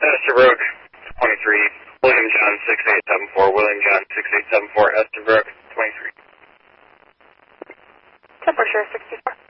Estabrook, 23. William John 6874. William John 6874. Estabrook, 23. 10 for sure, 64.